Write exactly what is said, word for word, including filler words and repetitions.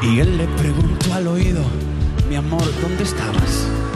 Y él le preguntó al oído: mi amor, ¿dónde estabas?